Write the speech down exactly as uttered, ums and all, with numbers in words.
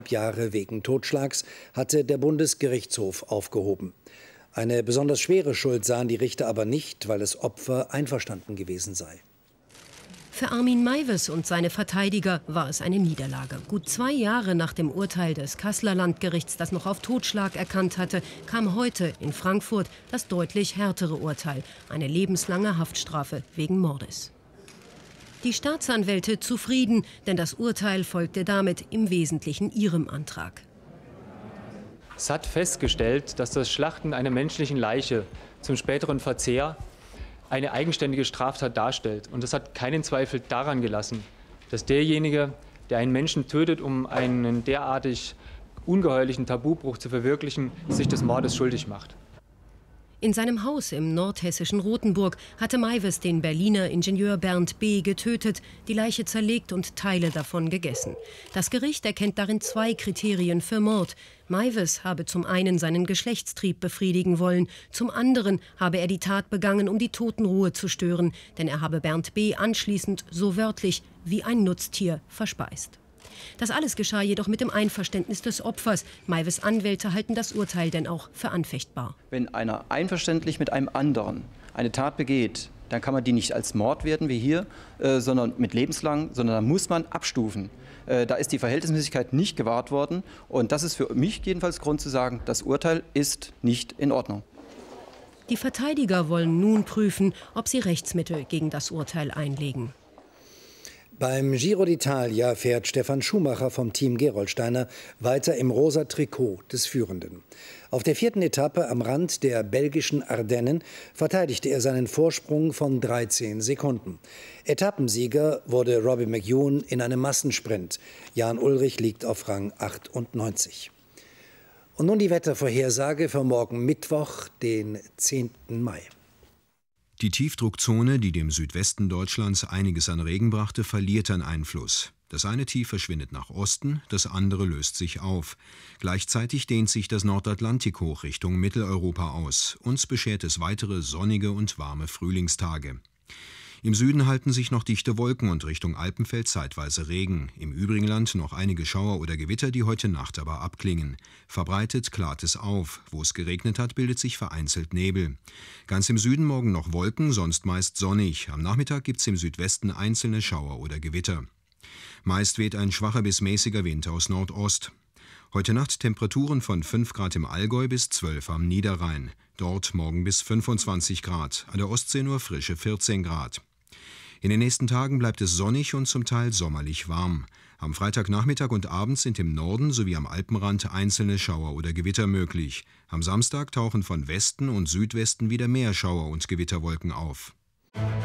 Jahre wegen Totschlags hatte der Bundesgerichtshof aufgehoben. Eine besonders schwere Schuld sahen die Richter aber nicht, weil das Opfer einverstanden gewesen sei. Für Armin Meiwes und seine Verteidiger war es eine Niederlage. Gut zwei Jahre nach dem Urteil des Kasseler Landgerichts, das noch auf Totschlag erkannt hatte, kam heute in Frankfurt das deutlich härtere Urteil, eine lebenslange Haftstrafe wegen Mordes. Die Staatsanwälte zufrieden, denn das Urteil folgte damit im Wesentlichen ihrem Antrag. Es hat festgestellt, dass das Schlachten einer menschlichen Leiche zum späteren Verzehr eine eigenständige Straftat darstellt. Und es hat keinen Zweifel daran gelassen, dass derjenige, der einen Menschen tötet, um einen derartig ungeheuerlichen Tabubruch zu verwirklichen, sich des Mordes schuldig macht. In seinem Haus im nordhessischen Rothenburg hatte Meiwes den Berliner Ingenieur Bernd B. getötet, die Leiche zerlegt und Teile davon gegessen. Das Gericht erkennt darin zwei Kriterien für Mord. Meiwes habe zum einen seinen Geschlechtstrieb befriedigen wollen, zum anderen habe er die Tat begangen, um die Totenruhe zu stören, denn er habe Bernd B. anschließend so wörtlich wie ein Nutztier verspeist. Das alles geschah jedoch mit dem Einverständnis des Opfers. Meiwes Anwälte halten das Urteil denn auch für anfechtbar. Wenn einer einverständlich mit einem anderen eine Tat begeht, dann kann man die nicht als Mord werten wie hier, äh, sondern mit lebenslang, sondern da muss man abstufen. Äh, da ist die Verhältnismäßigkeit nicht gewahrt worden. Und das ist für mich jedenfalls Grund zu sagen, das Urteil ist nicht in Ordnung. Die Verteidiger wollen nun prüfen, ob sie Rechtsmittel gegen das Urteil einlegen. Beim Giro d'Italia fährt Stefan Schumacher vom Team Gerolsteiner weiter im rosa Trikot des Führenden. Auf der vierten Etappe am Rand der belgischen Ardennen verteidigte er seinen Vorsprung von dreizehn Sekunden. Etappensieger wurde Robbie McEwen in einem Massensprint. Jan Ullrich liegt auf Rang achtundneunzig. Und nun die Wettervorhersage für morgen Mittwoch, den zehnten Mai. Die Tiefdruckzone, die dem Südwesten Deutschlands einiges an Regen brachte, verliert an Einfluss. Das eine Tief verschwindet nach Osten, das andere löst sich auf. Gleichzeitig dehnt sich das Nordatlantikhoch Richtung Mitteleuropa aus. Uns beschert es weitere sonnige und warme Frühlingstage. Im Süden halten sich noch dichte Wolken und Richtung Alpenfeld zeitweise Regen. Im übrigen Land noch einige Schauer oder Gewitter, die heute Nacht aber abklingen. Verbreitet klart es auf. Wo es geregnet hat, bildet sich vereinzelt Nebel. Ganz im Süden morgen noch Wolken, sonst meist sonnig. Am Nachmittag gibt es im Südwesten einzelne Schauer oder Gewitter. Meist weht ein schwacher bis mäßiger Wind aus Nordost. Heute Nacht Temperaturen von fünf Grad im Allgäu bis zwölf am Niederrhein. Dort morgen bis fünfundzwanzig Grad. An der Ostsee nur frische vierzehn Grad. In den nächsten Tagen bleibt es sonnig und zum Teil sommerlich warm. Am Freitagnachmittag und Abend sind im Norden sowie am Alpenrand einzelne Schauer oder Gewitter möglich. Am Samstag tauchen von Westen und Südwesten wieder mehr Schauer und Gewitterwolken auf.